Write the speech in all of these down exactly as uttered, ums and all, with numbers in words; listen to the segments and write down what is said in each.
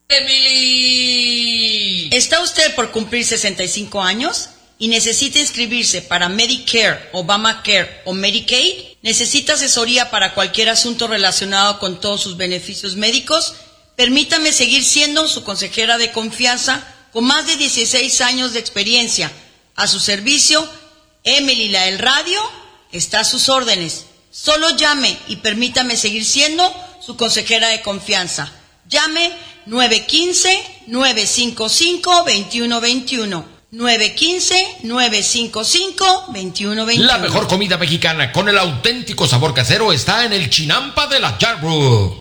Emily. ¿Está usted por cumplir sesenta y cinco años y necesita inscribirse para Medicare, Obamacare o Medicaid? ¿Necesita asesoría para cualquier asunto relacionado con todos sus beneficios médicos? Permítame seguir siendo su consejera de confianza con más de dieciséis años de experiencia. A su servicio, Emily la del radio está a sus órdenes. Solo llame y permítame seguir siendo su consejera de confianza. Llame nueve uno cinco, nueve cinco cinco, dos uno dos uno. nueve uno cinco, nueve cinco cinco, dos uno dos uno. La mejor comida mexicana con el auténtico sabor casero está en el Chinampa de la Yarbrough.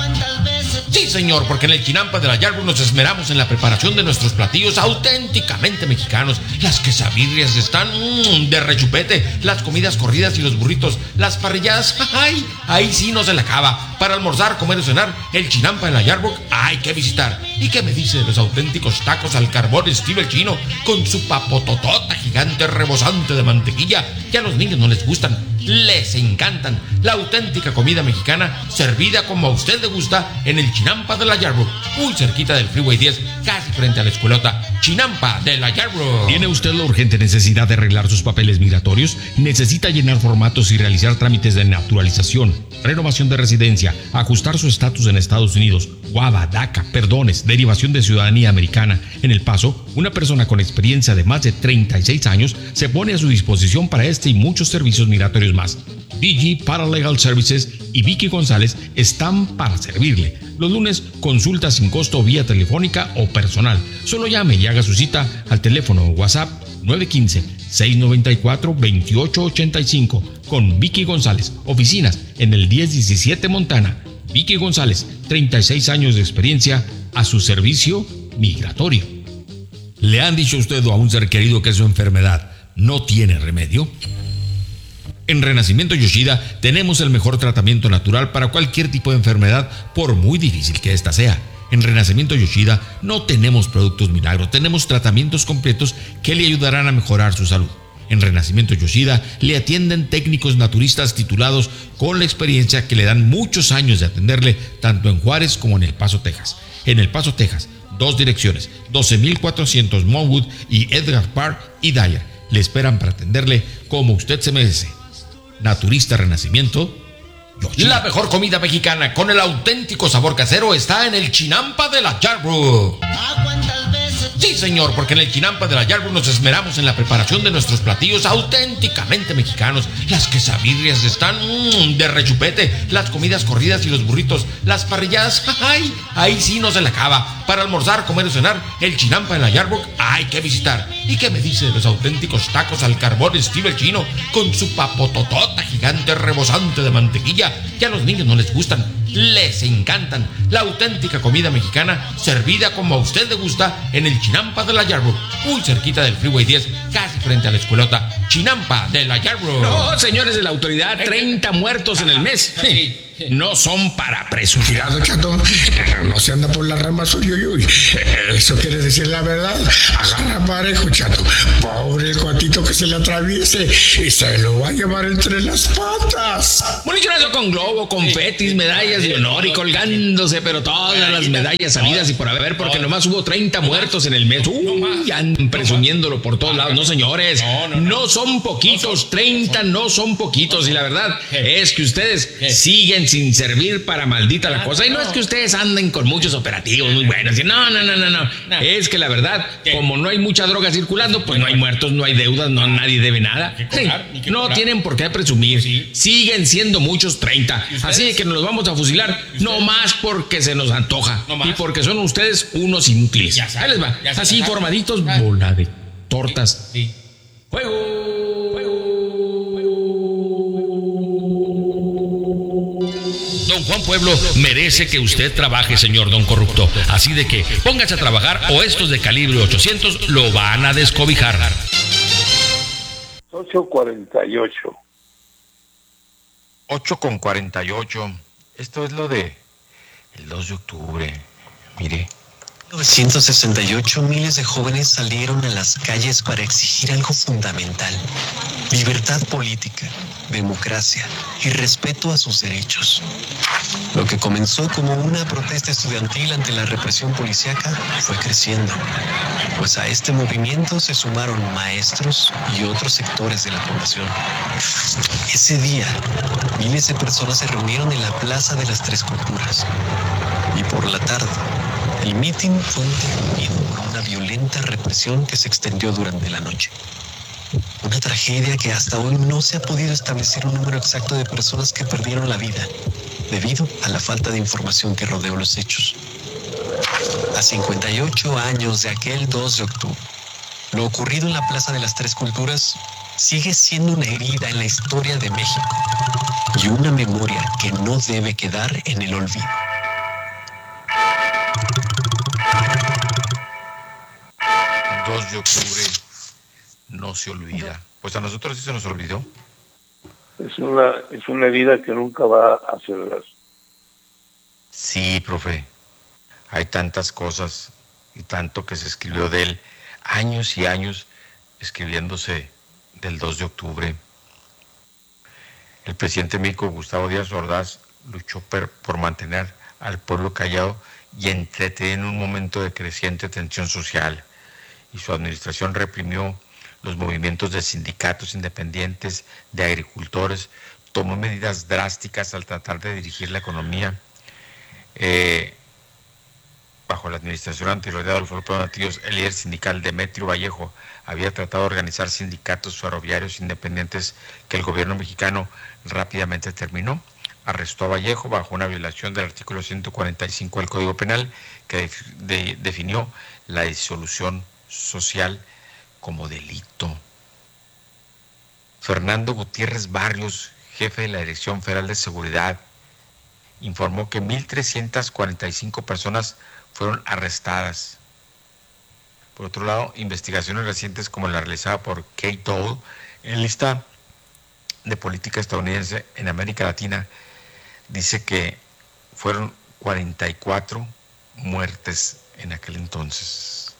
Sí, señor, porque en el Chinampa de la Yarbrough nos esmeramos en la preparación de nuestros platillos auténticamente mexicanos. Las quesabirrias están mmm, de rechupete, las comidas corridas y los burritos, las parrilladas, ¡ay! Ahí sí no se la acaba. Para almorzar, comer o cenar, el Chinampa de la Yarbrough hay que visitar. ¿Y qué me dice de los auténticos tacos al carbón estilo el chino? Con su papototota gigante rebosante de mantequilla, que a los niños no les gustan, les encantan. La auténtica comida mexicana servida como a usted le gusta en el Chinampa de la Yarbrough, muy cerquita del Freeway diez, casi frente a la escuelota. Chinampa de la Yarbrough. ¿Tiene usted la urgente necesidad de arreglar sus papeles migratorios? ¿Necesita llenar formatos y realizar trámites de naturalización, renovación de residencia, ajustar su estatus en Estados Unidos, Guava, DACA, perdones, derivación de ciudadanía americana? En El Paso, una persona con experiencia de más de treinta y seis años se pone a su disposición para este y muchos servicios migratorios más. D G Paralegal Services y Vicky González están para servirle. Los lunes, consulta sin costo vía telefónica o personal. Solo llame y haga su cita al teléfono WhatsApp nueve uno cinco, seis nueve cuatro, dos ocho ocho cinco con Vicky González. Oficinas en el diez diecisiete Montana. Vicky González, treinta y seis años de experiencia a su servicio migratorio. ¿Le han dicho a usted o a un ser querido que su enfermedad no tiene remedio? En Renacimiento Yoshida tenemos el mejor tratamiento natural para cualquier tipo de enfermedad, por muy difícil que ésta sea. En Renacimiento Yoshida no tenemos productos milagros, tenemos tratamientos completos que le ayudarán a mejorar su salud. En Renacimiento Yoshida le atienden técnicos naturistas titulados con la experiencia que le dan muchos años de atenderle tanto en Juárez como en El Paso, Texas. En El Paso, Texas, dos direcciones, doce mil cuatrocientos Monwood y Edgar Park y Dyer. Le esperan para atenderle como usted se merece. Naturista Renacimiento Yoshida. La mejor comida mexicana con el auténtico sabor casero está en el Chinampa de la Yarbrough. Sí, señor, porque en el Chinampa de la Yarbrough nos esmeramos en la preparación de nuestros platillos auténticamente mexicanos. Las quesabirrias están mmm, de rechupete, las comidas corridas y los burritos, las parrilladas, ¡ay! Ahí sí no se la acaba. Para almorzar, comer o cenar, el Chinampa de la Yarbrough hay que visitar. ¿Y qué me dice de los auténticos tacos al carbón estilo el chino? Con su papototota gigante rebosante de mantequilla, que a los niños no les gustan, les encantan. La auténtica comida mexicana servida como a usted le gusta en el Chinampa de la Yarbrough, muy cerquita del Freeway diez, casi frente a la escuelota. Chinampa de la Yarbrough. No, señores de la autoridad, treinta muertos en el mes. Sí. No son para presumir. Cuidado, chato, no se anda por las ramas, uy, uy, uy. Eso quiere decir la verdad. Agarra parejo, chato. Pobre el cuatito que se le atraviese y se lo va a llevar entre las patas. Municionado con globo, confetis, medallas de honor y colgándose, pero todas las medallas salidas y por haber, porque nomás hubo treinta muertos en el mes. Uy, andan presumiéndolo por todos lados. No, señores, no son poquitos, treinta no son poquitos. Y la verdad es que ustedes siguen sin servir para maldita la cosa. Y no es que ustedes anden con muchos operativos muy buenos. No, no, no, no, no. Es que la verdad, como no hay mucha droga circulando, pues no hay muertos, no hay deudas, no nadie debe nada. Sí, no tienen por qué presumir. Siguen siendo muchos treinta. Así de que nos los vamos a fusilar, no más porque se nos antoja. Y porque son ustedes unos inútiles. Ahí les va. Así formaditos, bola de tortas. ¡Fuego! Don Juan Pueblo merece que usted trabaje, señor don corrupto. Así de que póngase a trabajar o estos de calibre ochocientos lo van a descobijar. ocho cuarenta y ocho. ocho con cuarenta y ocho. Esto es lo de el dos de octubre. Mire, En mil novecientos sesenta y ocho, miles de jóvenes salieron a las calles para exigir algo fundamental: libertad política, democracia y respeto a sus derechos. Lo que comenzó como una protesta estudiantil ante la represión policíaca fue creciendo, pues a este movimiento se sumaron maestros y otros sectores de la población. Ese día, miles de personas se reunieron en la Plaza de las Tres Culturas, y por la tarde, el mitin fue interrumpido por una violenta represión que se extendió durante la noche. Una tragedia que hasta hoy no se ha podido establecer un número exacto de personas que perdieron la vida debido a la falta de información que rodeó los hechos. A cincuenta y ocho años de aquel dos de octubre, lo ocurrido en la Plaza de las Tres Culturas sigue siendo una herida en la historia de México y una memoria que no debe quedar en el olvido. dos de octubre no se olvida. Pues a nosotros sí se nos olvidó. Es una, es una herida que nunca va a cerrar. Sí, profe. Hay tantas cosas y tanto que se escribió de él. Años y años escribiéndose del dos de octubre. El presidente México, Gustavo Díaz Ordaz, luchó per, por mantener al pueblo callado y entretenido en un momento de creciente tensión social. Y su administración reprimió los movimientos de sindicatos independientes, de agricultores, tomó medidas drásticas al tratar de dirigir la economía. Eh, bajo la administración anterior de Adolfo López Mateos, el líder sindical Demetrio Vallejo había tratado de organizar sindicatos ferroviarios independientes que el gobierno mexicano rápidamente terminó. Arrestó a Vallejo bajo una violación del artículo ciento cuarenta y cinco del Código Penal, que de, definió la disolución social como delito. Fernando Gutiérrez Barrios, jefe de la Dirección Federal de Seguridad, informó que mil trescientas cuarenta y cinco personas fueron arrestadas. Por otro lado, investigaciones recientes como la realizada por Kate Dole en lista de política estadounidense en América Latina dice que fueron cuarenta y cuatro muertes en aquel entonces.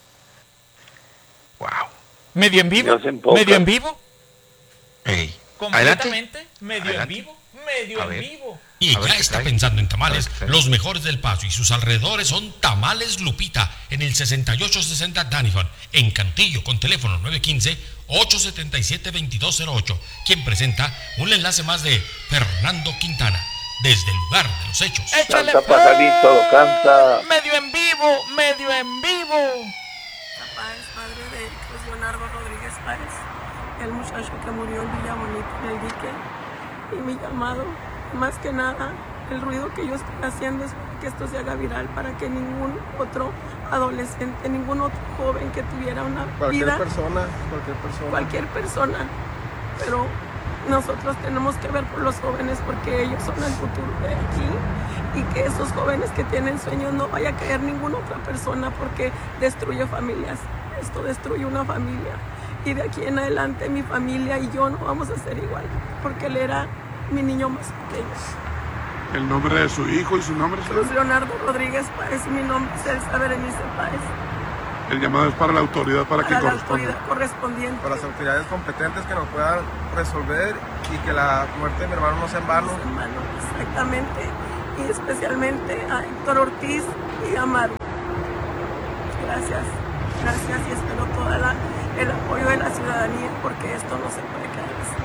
Wow. ¿Medio en vivo? ¿Medio en vivo? Hey. Completamente, Adelante. medio Adelante. en vivo, medio A en ver. vivo. Y A ver ya qué está trae. pensando en tamales. A ver qué trae. Los mejores del Paso y sus alrededores son Tamales Lupita en el sesenta y ocho sesenta Danifon, en Cantillo, con teléfono nueve uno cinco, ocho siete siete, dos dos cero ocho, quien presenta un enlace más de Fernando Quintana, desde el lugar de los hechos. Échale, Canta pajarito, canta. medio en vivo, medio en vivo. Páez, padre de Cruz Leonardo Rodríguez Páez, el muchacho que murió en Villa Bonita, en el dique. Y mi llamado, más que nada, el ruido que yo estoy haciendo es que esto se haga viral, para que ningún otro adolescente, ningún otro joven que tuviera una Cualquier vida, persona, cualquier persona. cualquier persona, pero nosotros tenemos que ver por los jóvenes, porque ellos son el futuro de aquí, y que esos jóvenes que tienen sueños no vaya a caer ninguna otra persona, porque destruye familias. Esto destruye una familia, y de aquí en adelante mi familia y yo no vamos a ser igual, porque él era mi niño más pequeño. El nombre de su hijo y su nombre es Cruz Leonardo Rodríguez Páez, y mi nombre es Elsa Berenice Páez. el llamado es para la autoridad para, Para que la corresponda. autoridad correspondiente. Para las autoridades competentes que nos puedan resolver y que la muerte de mi hermano no sea en vano. Hermano, exactamente, y especialmente a Héctor Ortiz y a Maru. Gracias, gracias, y espero todo el apoyo de la ciudadanía, porque esto no se puede quedar así.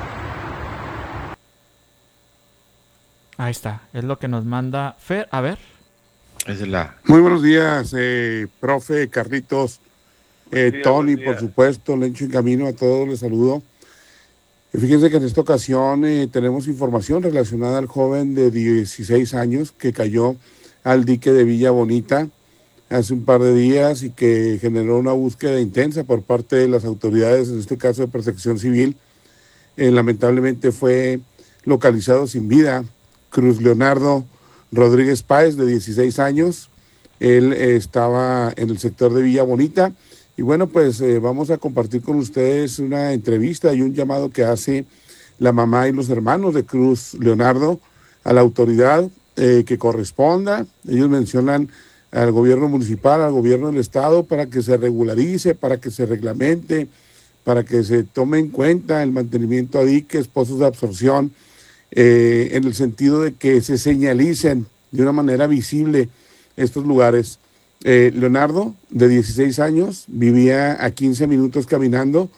Ahí está, es lo que nos manda Fer. A ver. Esa es la... Muy buenos días, eh, profe, Carlitos, eh, días, Tony, buenos por días. supuesto, Lencho en Camino, a todos les saludo. Y fíjense que en esta ocasión eh, tenemos información relacionada al joven de dieciséis años que cayó al dique de Villa Bonita hace un par de días y que generó una búsqueda intensa por parte de las autoridades, en este caso de Protección Civil. Eh, lamentablemente fue localizado sin vida Cruz Leonardo Rodríguez Páez, de dieciséis años. Él eh, estaba en el sector de Villa Bonita. Y bueno, pues eh, vamos a compartir con ustedes una entrevista y un llamado que hace la mamá y los hermanos de Cruz Leonardo a la autoridad eh, que corresponda. Ellos mencionan al gobierno municipal, al gobierno del estado, para que se regularice, para que se reglamente, para que se tome en cuenta el mantenimiento a diques, pozos de absorción, eh, en el sentido de que se señalicen de una manera visible estos lugares. Eh, Leonardo, de dieciséis años, vivía a quince minutos caminando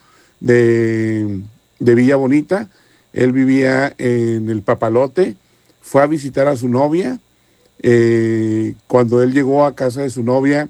de, de Villa Bonita. Él vivía en el Papalote, fue a visitar a su novia. Eh, cuando él llegó a casa de su novia,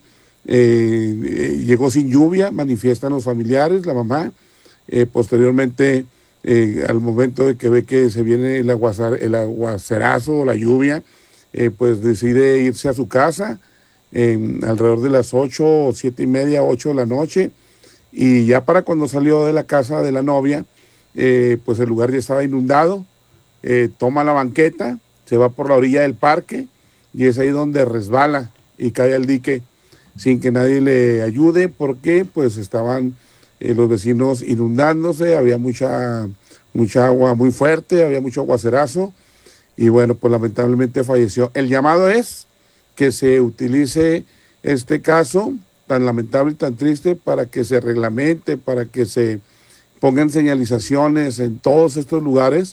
eh, eh, llegó sin lluvia, manifiestan los familiares, la mamá. Eh, posteriormente, eh, al momento de que ve que se viene el, aguazar, el aguacerazo o la lluvia, eh, pues decide irse a su casa eh, alrededor de las ocho o siete y media, ocho de la noche, y ya para cuando salió de la casa de la novia, eh, pues el lugar ya estaba inundado. Eh, toma la banqueta, se va por la orilla del parque y es ahí donde resbala y cae al dique sin que nadie le ayude, porque pues estaban eh, los vecinos inundándose, había mucha, mucha agua muy fuerte, había mucho aguacerazo y bueno, pues lamentablemente falleció. El llamado es que se utilice este caso tan lamentable y tan triste para que se reglamente, para que se pongan señalizaciones en todos estos lugares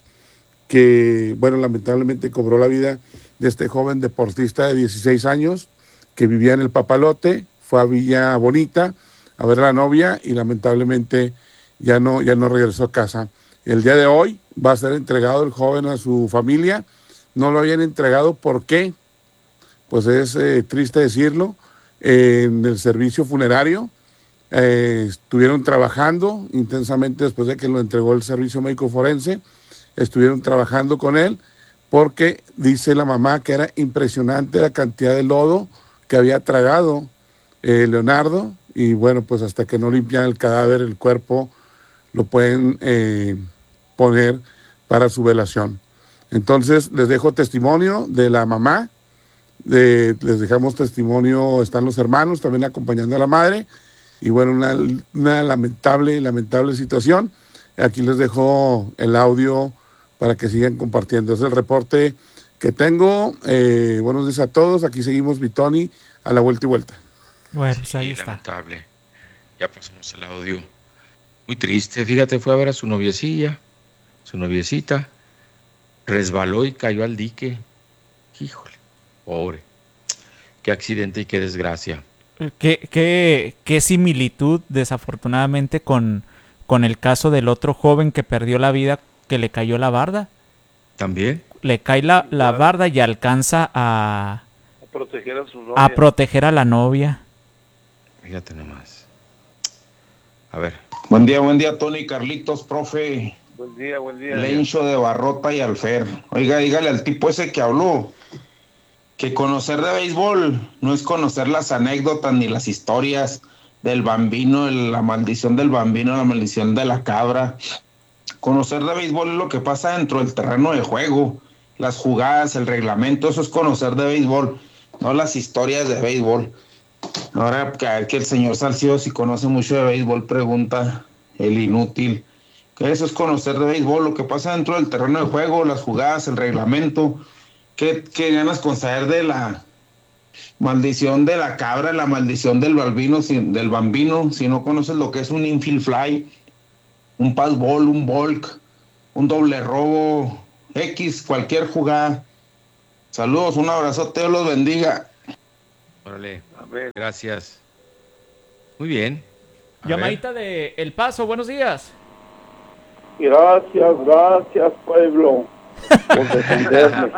que, bueno, lamentablemente cobró la vida de este joven deportista de dieciséis años que vivía en el Papalote, fue a Villa Bonita a ver a la novia y lamentablemente ya no, ya no regresó a casa. El día de hoy va a ser entregado el joven a su familia. No lo habían entregado, ¿por qué? Pues es eh, triste decirlo, eh, en el servicio funerario. Eh, estuvieron trabajando intensamente después de que lo entregó el servicio médico forense. Estuvieron trabajando con él porque dice la mamá que era impresionante la cantidad de lodo que había tragado eh, Leonardo, y bueno, pues hasta que no limpian el cadáver, el cuerpo, lo pueden eh, poner para su velación. Entonces les dejo testimonio de la mamá, de, les dejamos testimonio, están los hermanos también acompañando a la madre, y bueno, una, una lamentable, lamentable situación. Aquí les dejo el audio para que sigan compartiendo. Es el reporte que tengo. Eh, buenos días a todos. Aquí seguimos, Vitoni, a la vuelta y vuelta. Bueno, pues ahí Sí, está. lamentable. Ya pasamos el audio. Muy triste. Fíjate, fue a ver a su noviecilla, su noviecita, resbaló y cayó al dique. Híjole, pobre. Qué accidente y qué desgracia. ¿Qué, qué, qué similitud, desafortunadamente, con, con el caso del otro joven que perdió la vida, que le cayó la barda? ¿También? Le cae la, la barda y alcanza a, A proteger a su novia. a proteger a la novia. Fíjate nomás. A ver. Buen día, buen día, Tony, Carlitos, profe. Buen día, buen día. Lencho de Barrota y Alfer. Oiga, dígale al tipo ese que habló que conocer de béisbol no es conocer las anécdotas ni las historias del Bambino, la maldición del Bambino, la maldición de la cabra. Conocer de béisbol es lo que pasa dentro del terreno de juego, las jugadas, el reglamento, eso es conocer de béisbol, no las historias de béisbol. Ahora que, que el señor Salcido, si conoce mucho de béisbol, pregunta el inútil, que eso es conocer de béisbol, lo que pasa dentro del terreno de juego, las jugadas, el reglamento. ¿Qué, qué ganas con saber de la maldición de la cabra, la maldición del bambino, si, del bambino, si no conoces lo que es un infield fly, un pass ball, un volk, un doble robo, X, cualquier jugada? Saludos, un abrazote, Dios los bendiga. Órale, gracias. Muy bien. A Llamadita de El Paso, buenos días. Gracias, gracias, pueblo, por defenderme.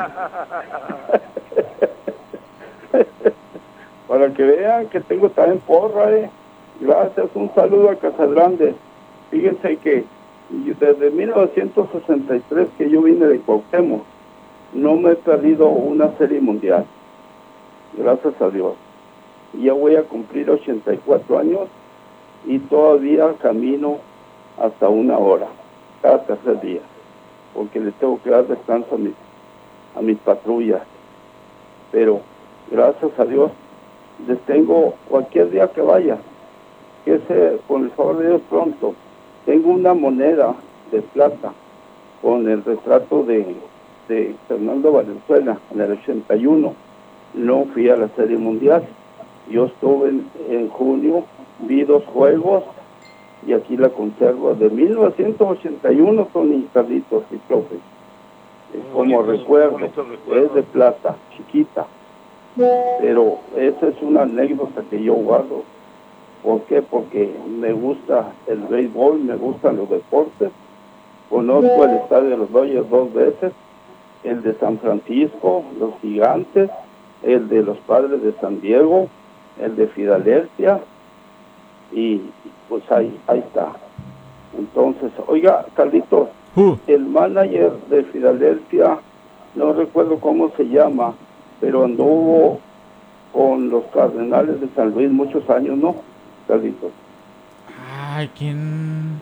Para que vean que tengo también porra, eh. Gracias, un saludo a Casagrande. Fíjense que desde mil novecientos sesenta y tres que yo vine de Cuauhtémoc, no me he perdido una serie mundial. Gracias a Dios. Y ya voy a cumplir ochenta y cuatro años y todavía camino hasta una hora, cada tercer día, porque le tengo que dar descanso a mis, a mis patrullas. Pero gracias a Dios les tengo cualquier día que vaya, que se, con el favor de Dios pronto, tengo una moneda de plata con el retrato de, de Fernando Valenzuela en el ochenta y uno. No fui a la Serie Mundial, Yo estuve en, en junio, vi dos juegos y aquí la conservo de mil novecientos ochenta y uno, Tony, Carlitos y profe. Es como recuerdo, es de plata, chiquita. Pero esa es una anécdota que yo guardo. ¿Por qué? Porque me gusta el béisbol, me gustan los deportes. Conozco el estadio de los Dodgers dos veces, el de San Francisco, los Gigantes, el de los Padres de San Diego, el de Filadelfia, y pues ahí, ahí está. Entonces, oiga, Carlitos, uh. el manager de Filadelfia, no recuerdo cómo se llama, pero anduvo con los Cardenales de San Luis muchos años, ¿no, Carlitos? Ay, ¿quién?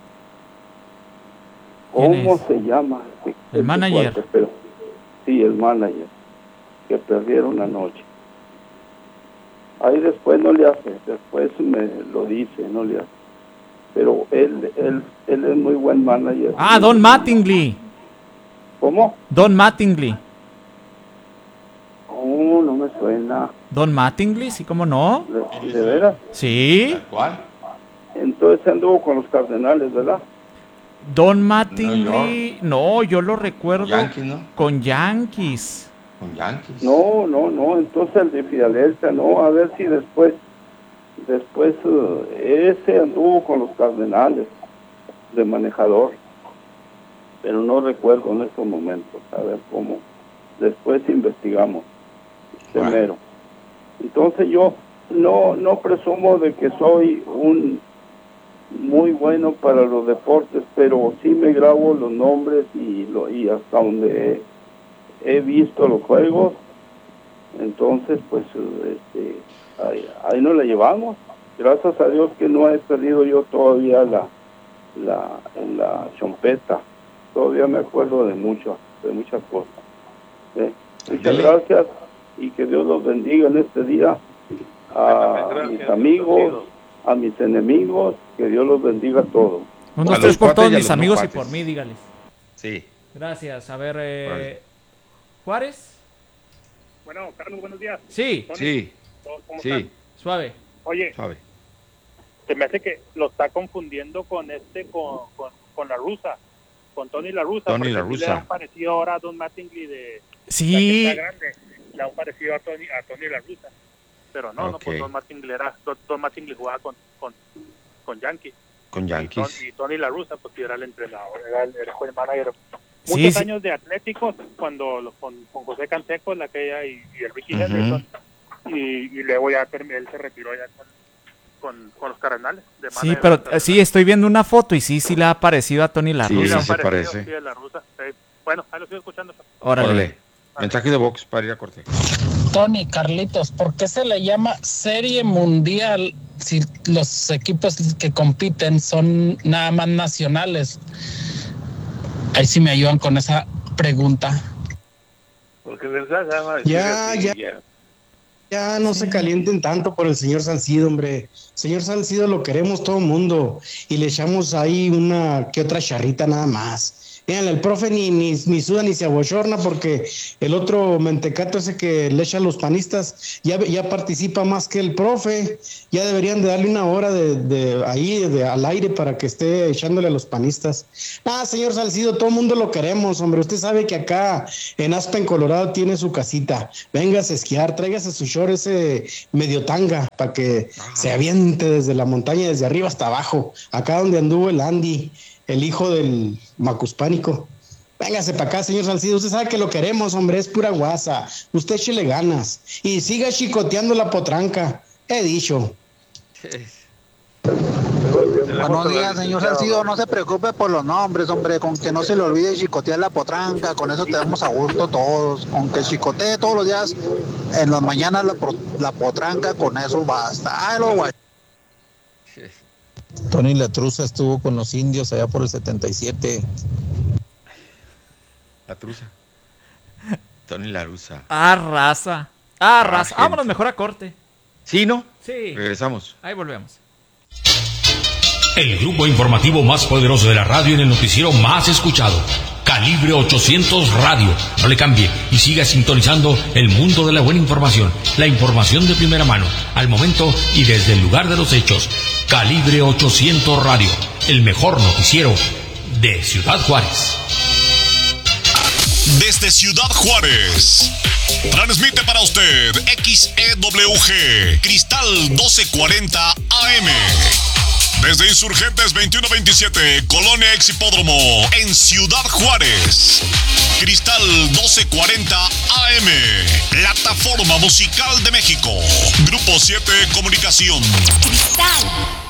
¿Cómo se llama? El, el manager. Cuarto, pero, sí, el manager, que perdieron anoche. Ahí después no le hace, después me lo dice, no le hace. Pero él, él, él es muy buen manager. Ah, Don Mattingly. ¿Cómo? Don Mattingly. Oh, no me suena. Don Mattingly, sí, ¿cómo no? ¿De, de veras? Sí. ¿Cuál? Entonces anduvo con los Cardenales, ¿verdad? Don Mattingly, no, no, yo lo recuerdo Yankees, ¿no? con Yankees. Con Yankees. No, no, no, entonces el de Filadelfia, no, a ver si después, después uh, ese anduvo con los Cardenales de manejador, pero no recuerdo en estos momentos, a ver cómo, después investigamos, primero. Entonces yo no, no presumo de que soy un muy bueno para los deportes, pero sí me grabo los nombres y, lo, y hasta donde he, he visto los juegos, entonces pues este, ahí, ahí nos la llevamos. Gracias a Dios que no he perdido yo todavía la, la, la chompeta, todavía me acuerdo de mucho, de muchas cosas. ¿Eh? Muchas gracias y que Dios los bendiga en este día a mis amigos, a mis enemigos, que Dios los bendiga a todos. Un, dos, tres por todos mis amigos y por mí, dígales. Sí. Gracias. A ver, eh, Juárez. Bueno, Carlos, buenos días. Sí. Tony, sí. ¿cómo sí. están? Suave. Oye, Suave. Se me hace que lo está confundiendo con este, con, con, con la rusa, con Tony la rusa. Tony la rusa. Le han parecido ahora a Don Mattingly de sí. la que está grande, le han parecido a Tony, a Tony la rusa. Pero no, okay. no, pues Don Mattingly era, Don, Don Mattingly jugaba con, con, con Yankees. Con Yankees. Y Tony, y Tony la rusa, pues era el entrenador, era el, era el manager. Muchos sí, años sí. de Atléticos, cuando con, con José Canseco, la aquella y, y el Ricky uh-huh. Henderson, y, y luego ya él se retiró ya con, con, con los Cardenales. De sí, pero de sí, estoy viendo una foto y sí, sí le ha parecido a Tony la sí, rusa. Sí, se parece. Sí, la rusa. Eh, bueno, ahí lo estoy escuchando. Órale. Órale. Mensaje de box para ir a corte. Tony, Carlitos, ¿por qué se le llama Serie Mundial si los equipos que compiten son nada más nacionales? Ahí sí me ayudan con esa pregunta. Porque verdad, ya, ya, ya, ya no sí. se calienten tanto por el señor Salcido, hombre. Señor Salcido lo queremos todo el mundo y le echamos ahí una que otra charrita nada más. Vean, el profe ni, ni, ni suda ni se abochorna porque el otro mentecato ese que le echa a los panistas ya, ya participa más que el profe. Ya deberían de darle una hora de, de ahí de, al aire para que esté echándole a los panistas. Ah, señor Salcido, todo el mundo lo queremos, hombre. Usted sabe que acá en Aspen, Colorado, tiene su casita. Véngase a esquiar, tráigase su short ese medio tanga para que ah. se aviente desde la montaña, desde arriba hasta abajo. Acá donde anduvo el Andy, el hijo del macuspánico. Véngase para acá, señor Salcido. Usted sabe que lo queremos, hombre. Es pura guasa. Usted échele ganas. Y siga chicoteando la potranca. He dicho. Buenos días, señor Salcido. No se preocupe por los nombres, hombre. Con que no se le olvide chicotear la potranca. Con eso tenemos a gusto todos. Con que chicotee todos los días, en las mañanas la, la potranca, con eso basta. Ay, lo guay. Tony La Truza estuvo con los indios allá por el setenta y siete. La Truza. Tony La Rusa. Ah, raza. Ah, ah raza. Gente. Vámonos mejor a corte. ¿Sí, no? Sí. Regresamos. Ahí volvemos. El grupo informativo más poderoso de la radio en el noticiero más escuchado. Calibre ochocientos Radio. No le cambie y siga sintonizando el mundo de la buena información. La información de primera mano, al momento y desde el lugar de los hechos. Calibre ochocientos Radio, el mejor noticiero de Ciudad Juárez. Desde Ciudad Juárez, transmite para usted X E W G, Cristal doce cuarenta A M. Desde Insurgentes veintiuno veintisiete, Colonia Ex Hipódromo, en Ciudad Juárez. Cristal doce cuarenta A M, Plataforma Musical de México. Grupo siete Comunicación. Cristal.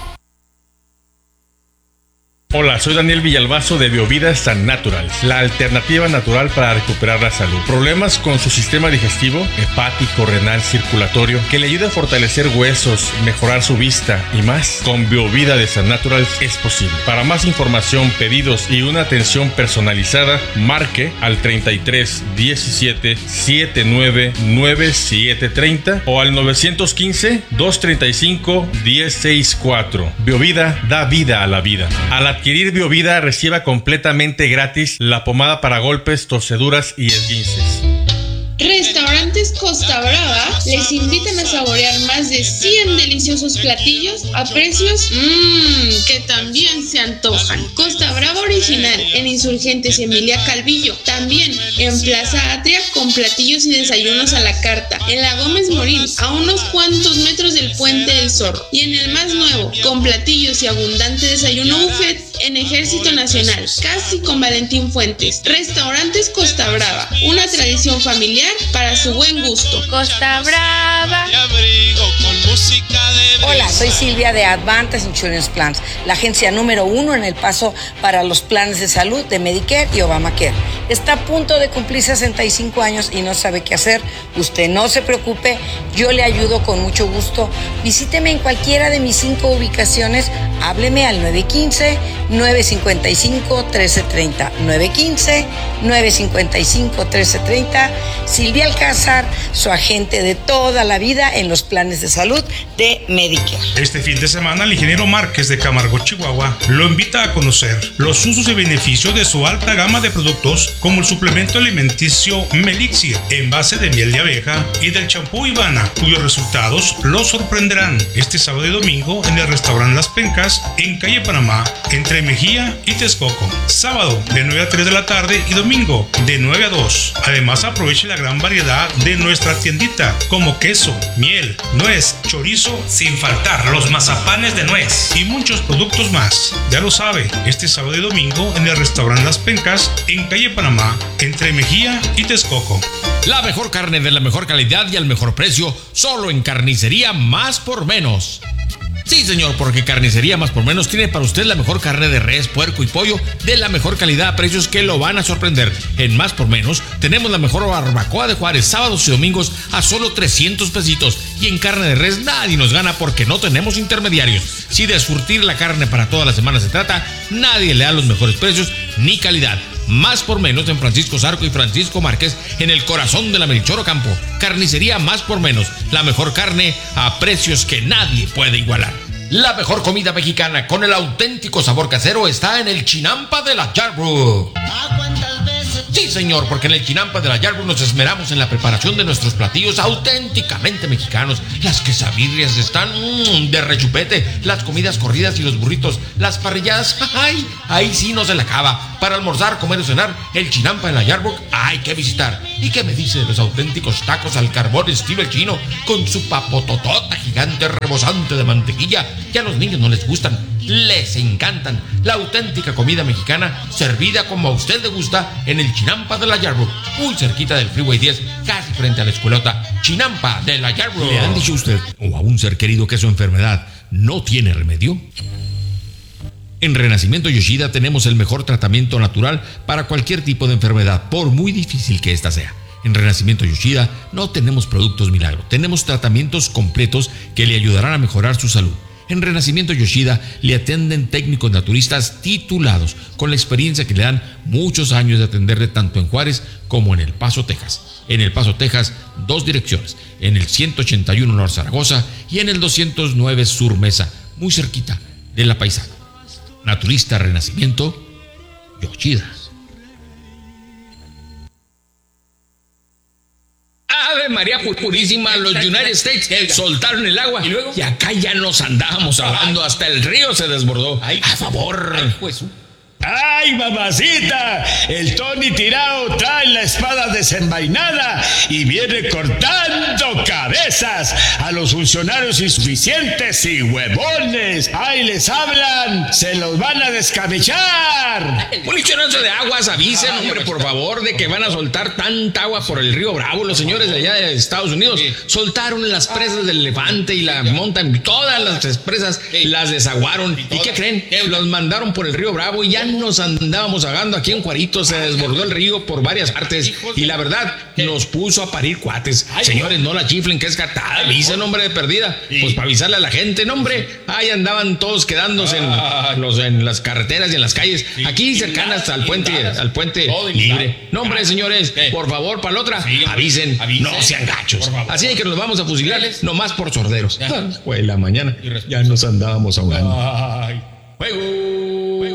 Hola, soy Daniel Villalbazo de Biovida San Natural, la alternativa natural para recuperar la salud. Problemas con su sistema digestivo, hepático, renal, circulatorio, que le ayude a fortalecer huesos, mejorar su vista y más. Con Biovida de San Natural es posible. Para más información, pedidos y una atención personalizada, marque al treinta y tres diecisiete setenta y nueve noventa y siete treinta o al nueve uno cinco dos treinta y cinco diez sesenta y cuatro. Biovida da vida a la vida. A la adquirir Biovida, reciba completamente gratis la pomada para golpes, torceduras y esguinces. Restaurantes Costa Brava les invitan a saborear más de cien deliciosos platillos a precios mmm, que también se antojan. Costa Brava original en Insurgentes y Emilia Calvillo. También en Plaza Atria con platillos y desayunos a la carta. En la Gómez Morín, a unos cuantos metros del Puente del Zorro. Y en el más nuevo, con platillos y abundante desayuno buffet en Ejército Nacional, casi con Valentín Fuentes. Restaurantes Costa Brava, una tradición familiar para su buen gusto. Costa Brava. Hola, soy Silvia de Advantage Insurance Plans, la agencia número uno en El Paso para los planes de salud de Medicare y Obamacare. Está a punto de cumplir sesenta y cinco años y no sabe qué hacer. Usted no se preocupe, yo le ayudo con mucho gusto. Visíteme en cualquiera de mis cinco ubicaciones. Hábleme al nueve uno cinco, nueve cinco cinco, uno tres tres cero. nueve uno cinco, nueve cinco cinco, uno tres tres cero. Silvia Alcázar, su agente de toda la vida en los planes de salud de Medicare. Este fin de semana, el ingeniero Márquez de Camargo, Chihuahua, lo invita a conocer los usos y beneficios de su alta gama de productos, como el suplemento alimenticio Melixir, en base de miel de abeja, y del champú Ivana, cuyos resultados lo sorprenderán este sábado y domingo en el restaurante Las Pencas, en calle Panamá, entre Mejía y Texcoco. Sábado de nueve a tres de la tarde y domingo de nueve a dos. Además, aproveche la gran variedad de nuestra tiendita, como queso, miel, nuez, chorizo, sin faltar los mazapanes de nuez y muchos productos más. Ya lo sabe, este sábado y domingo en el restaurante Las Pencas, en calle Panamá, entre Mejía y Texcoco. La mejor carne de la mejor calidad y al mejor precio, solo en Carnicería Más por Menos. Sí, señor, porque Carnicería Más por Menos tiene para usted la mejor carne de res, puerco y pollo de la mejor calidad a precios que lo van a sorprender. En Más por Menos tenemos la mejor barbacoa de Juárez, sábados y domingos a solo trescientos pesitos. Y en carne de res nadie nos gana porque no tenemos intermediarios. Si de surtir la carne para toda la semana se trata, nadie le da los mejores precios ni calidad. Más por Menos en Francisco Zarco y Francisco Márquez, en el corazón de la Melchor Ocampo. Carnicería Más por Menos, la mejor carne a precios que nadie puede igualar. La mejor comida mexicana con el auténtico sabor casero está en el Chinampa de la Yarbrough. Sí, señor, porque en el Chinampa de la Yarbrough nos esmeramos en la preparación de nuestros platillos auténticamente mexicanos. Las quesabirrias están mmm, de rechupete, las comidas corridas y los burritos, las parrilladas, ¡ay! Ahí sí no se la acaba. Para almorzar, comer o cenar, el Chinampa de la Yarbrough hay que visitar. ¿Y qué me dice de los auténticos tacos al carbón estilo el chino, con su papototota gigante rebosante de mantequilla? Que a los niños no les gustan, les encantan. La auténtica comida mexicana servida como a usted le gusta en el Chinampa de la Yarbrough, muy cerquita del Freeway diez, casi frente a la escuelota. Chinampa de la Yarbrough. ¿Le han dicho a usted o a un ser querido que su enfermedad no tiene remedio? En Renacimiento Yoshida tenemos el mejor tratamiento natural para cualquier tipo de enfermedad, por muy difícil que ésta sea. En Renacimiento Yoshida no tenemos productos milagro, tenemos tratamientos completos que le ayudarán a mejorar su salud. En Renacimiento Yoshida le atienden técnicos naturistas titulados, con la experiencia que le dan muchos años de atenderle tanto en Juárez como en El Paso, Texas. En El Paso, Texas, dos direcciones, en el ciento ochenta y uno Norte Zaragoza y en el doscientos nueve Sur Mesa, muy cerquita de La Paisana. Naturista Renacimiento Yoshida. Ave María Purísima, los United States soltaron el agua. ¿Y luego? Y acá ya nos andábamos ahogando, hasta el río se desbordó. Ay, a favor. Ay, pues. ¡Ay, mamacita! El Tony Tirao trae la espada desenvainada y viene cortando cabezas a los funcionarios insuficientes y huevones. ¡Ay, les hablan! ¡Se los van a descabechar! Un lichonazo de aguas, avisen, Ay, hombre, por favor, de que van a soltar tanta agua por el río Bravo. Los señores de allá de Estados Unidos sí. soltaron las presas del Elefante y la Montan, todas las presas sí. las desaguaron. ¿Y, ¿Y qué creen? Los mandaron por el río Bravo y ya nos andábamos ahogando aquí en Juarito. Se desbordó el río por varias partes y la verdad nos puso a parir cuates. Señores, no la chiflen, que es catada, avisen, hombre, de perdida. Pues para avisarle a la gente, no, hombre, ahí andaban todos quedándose en, los, en las carreteras y en las calles, aquí cercanas al puente, al puente libre. No, hombre, señores, por favor, para la otra, avisen, no sean gachos. Así que nos vamos a fusilar, nomás por sorderos. Fue la mañana, ya nos andábamos ahogando. Juego.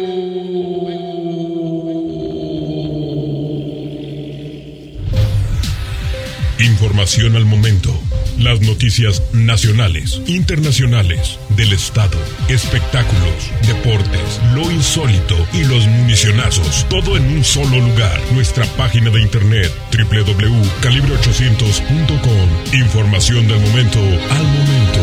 Información al momento. Las noticias nacionales, internacionales, del estado, espectáculos, deportes, lo insólito y los municionazos. Todo en un solo lugar. Nuestra página de internet doble u doble u doble u punto calibre ochocientos punto com. Información del momento al momento.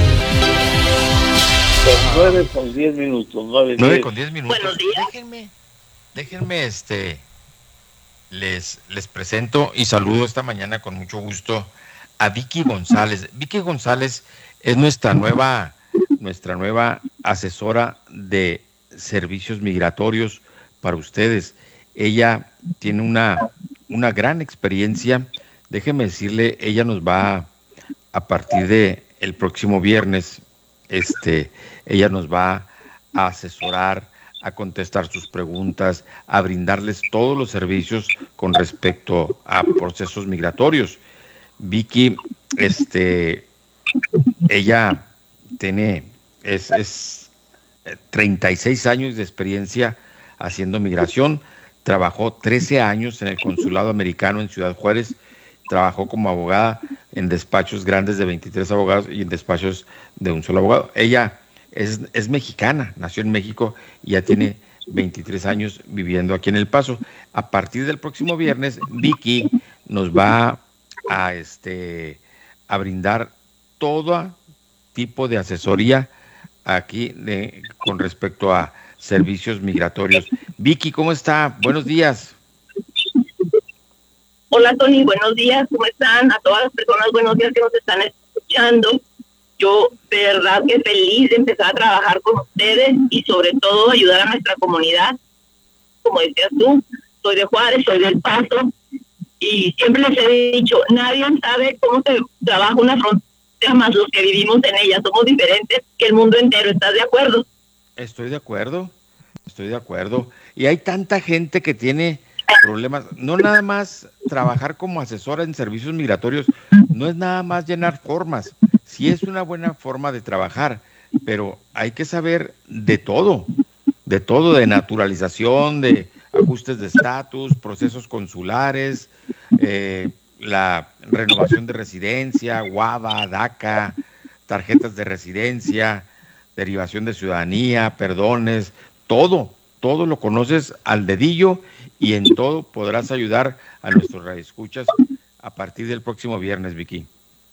nueve con diez minutos. nueve con diez minutos. Buenos días. Déjenme, déjenme este... Les, les presento y saludo esta mañana con mucho gusto a Vicky González. Vicky González es nuestra nueva, nuestra nueva asesora de servicios migratorios para ustedes. Ella tiene una, una gran experiencia. Déjeme decirle, ella nos va a partir de el próximo viernes, este, ella nos va a asesorar, a contestar sus preguntas, a brindarles todos los servicios con respecto a procesos migratorios. Vicky, este, ella tiene, es, es treinta y seis años de experiencia haciendo migración, trabajó trece años en el consulado americano en Ciudad Juárez, trabajó como abogada en despachos grandes de veintitrés abogados y en despachos de un solo abogado. Ella Es, es mexicana, nació en México y ya tiene veintitrés años viviendo aquí en El Paso. A partir del próximo viernes, Vicky nos va a, este, a brindar todo tipo de asesoría aquí de, con respecto a servicios migratorios. Vicky, ¿cómo está? Buenos días. Hola, Tony, buenos días. ¿Cómo están? A todas las personas, buenos días que nos están escuchando. Yo, de verdad, que feliz de empezar a trabajar con ustedes y sobre todo ayudar a nuestra comunidad. Como decías tú, soy de Juárez, soy del Paso y siempre les he dicho, nadie sabe cómo se trabaja una frontera más los que vivimos en ella. Somos diferentes que el mundo entero. ¿Estás de acuerdo? Estoy de acuerdo, estoy de acuerdo. Y hay tanta gente que tiene problemas. No nada más trabajar como asesora en servicios migratorios, no es nada más llenar formas. Sí es una buena forma de trabajar, pero hay que saber de todo, de todo, de naturalización, de ajustes de estatus, procesos consulares, eh, la renovación de residencia, guava, DACA, tarjetas de residencia, derivación de ciudadanía, perdones, todo, todo lo conoces al dedillo y en todo podrás ayudar a nuestros radioescuchas a partir del próximo viernes, Vicky.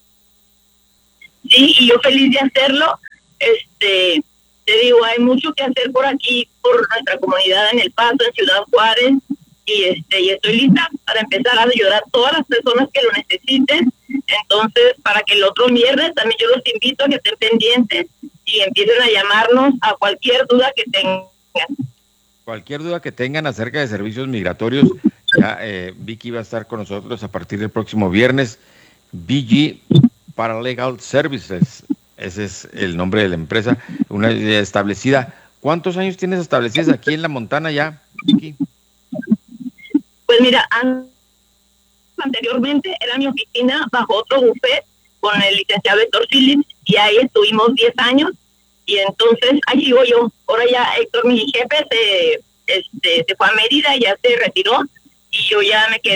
Sí, y yo feliz de hacerlo. Este, te digo, hay mucho que hacer por aquí, por nuestra comunidad en El Paso, en Ciudad Juárez, y este, y estoy lista para empezar a ayudar a todas las personas que lo necesiten. Entonces, para que el otro viernes también yo los invito a que estén pendientes y empiecen a llamarnos a cualquier duda que tengan. Cualquier duda que tengan acerca de servicios migratorios, ya eh, Vicky va a estar con nosotros a partir del próximo viernes. V G Paralegal Services, ese es el nombre de la empresa, una establecida. ¿Cuántos años tienes establecidas aquí en La Montana ya, Vicky? Pues mira, anteriormente era mi oficina bajo otro bufet con el licenciado Héctor Phillips y ahí estuvimos diez años y entonces ahí sigo yo. Ahora ya Héctor, mi jefe, se, este, se fue a Mérida y ya se retiró y yo ya me quedé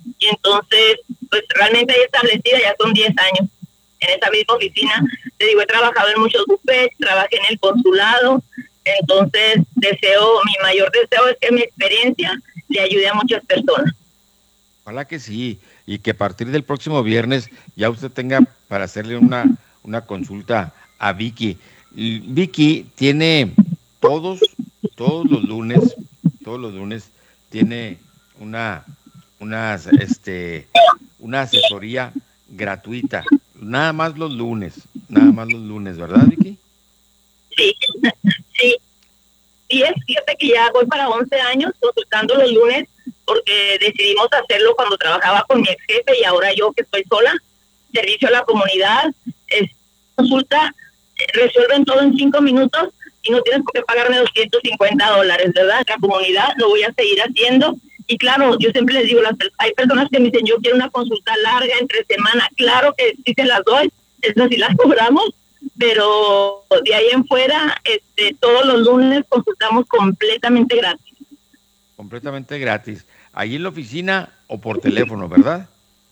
y entonces, pues realmente ahí establecida ya son diez años en esa misma oficina. Te digo, he trabajado en muchos bufetes, trabajé en el consulado, entonces deseo, mi mayor deseo es que mi experiencia le ayude a muchas personas. Ojalá que sí, y que a partir del próximo viernes ya usted tenga para hacerle una, una consulta a Vicky. Y Vicky tiene todos, todos los lunes, todos los lunes tiene una, una, este, una asesoría gratuita, nada más los lunes, nada más los lunes, ¿verdad, Vicky? Sí, sí. Y es, fíjate que ya voy para once años consultando los lunes, porque decidimos hacerlo cuando trabajaba con mi ex jefe y ahora yo que estoy sola, servicio a la comunidad, es, consulta, resuelven todo en cinco minutos y no tienes por qué pagarme doscientos cincuenta dólares, ¿verdad? La comunidad lo voy a seguir haciendo. Y claro, yo siempre les digo, las, hay personas que me dicen, yo quiero una consulta larga entre semana, claro que sí se las doy, esas sí las cobramos, pero de ahí en fuera, este, todos los lunes consultamos completamente gratis. Completamente gratis. ¿Allí en la oficina o por teléfono, verdad?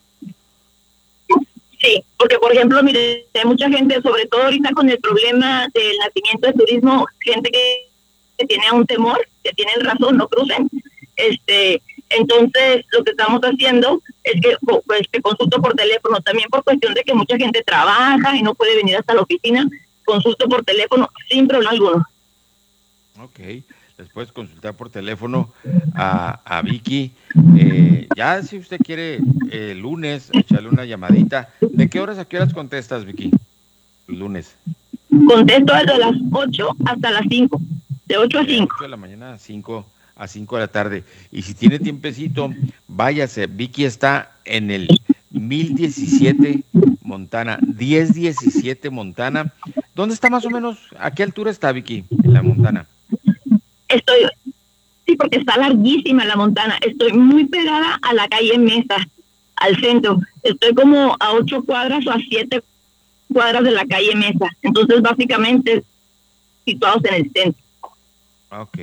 Sí, porque por ejemplo, mire, hay mucha gente, sobre todo ahorita con el problema del nacimiento de turismo, gente que, que tiene un temor, que tienen razón, no crucen. Este, entonces lo que estamos haciendo es que pues, te consulto por teléfono, también por cuestión de que mucha gente trabaja y no puede venir hasta la oficina, consulto por teléfono sin problema alguno. Ok, les puedes consultar por teléfono a, a Vicky. Eh, ya si usted quiere el eh, lunes echarle una llamadita, ¿de qué horas a qué horas contestas, Vicky? El lunes. Contesto desde las ocho hasta las cinco, de ocho a cinco. ocho de la mañana a cinco a cinco de la tarde. Y si tiene tiempecito, váyase. Vicky está en el mil diecisiete Montana, diez diecisiete Montana. ¿Dónde está más o menos? ¿A qué altura está Vicky en la Montana? Estoy, sí, porque está larguísima la Montana. Estoy muy pegada a la calle Mesa, al centro. Estoy como a ocho cuadras o a siete cuadras de la calle Mesa. Entonces, básicamente, situados en el centro. Ok.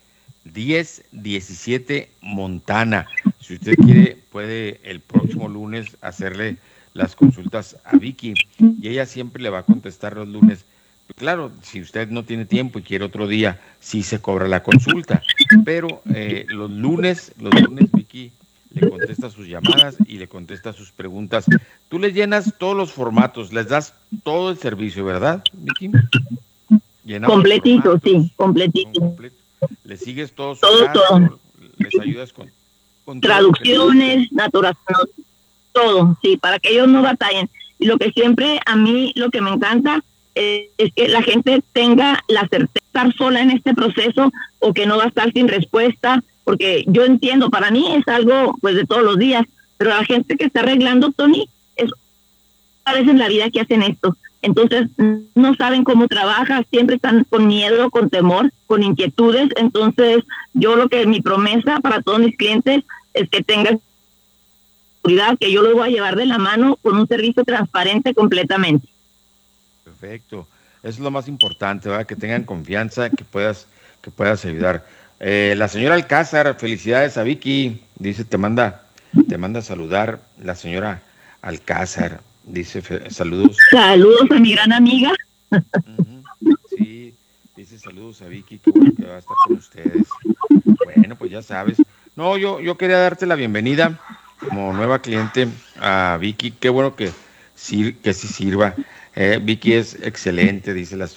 diez diecisiete Montana. Si usted quiere, puede el próximo lunes hacerle las consultas a Vicky y ella siempre le va a contestar los lunes. Claro, si usted no tiene tiempo y quiere otro día, sí se cobra la consulta, pero eh, los lunes, los lunes Vicky le contesta sus llamadas y le contesta sus preguntas. Tú le llenas todos los formatos, les das todo el servicio, ¿verdad, Vicky? Llenamos completito, sí, completito. Completo. Le sigues todo, todo, caso, todo. Les ayudas con, con traducciones, naturación, todo, sí, para que ellos no batallen. Y lo que siempre a mí, lo que me encanta es, es que la gente tenga la certeza de estar sola en este proceso o que no va a estar sin respuesta, porque yo entiendo, para mí es algo pues de todos los días, pero la gente que está arreglando, Tony, es una vez en la vida que hacen esto. Entonces no saben cómo trabaja, siempre están con miedo, con temor, con inquietudes. Entonces yo lo que mi promesa para todos mis clientes es que tengan seguridad, que yo los voy a llevar de la mano con un servicio transparente completamente. Perfecto, eso es lo más importante, ¿verdad? Que tengan confianza, que puedas, que puedas ayudar. Eh, la señora Alcázar, felicidades a Vicky, dice, te manda, te manda a saludar la señora Alcázar. Dice, saludos. Saludos a mi gran amiga. Uh-huh. Sí, dice saludos a Vicky, que bueno que va a estar con ustedes. Bueno, pues ya sabes. No, yo, yo quería darte la bienvenida como nueva cliente a Vicky. Qué bueno que, que sí sirva. Eh, Vicky es excelente, dice las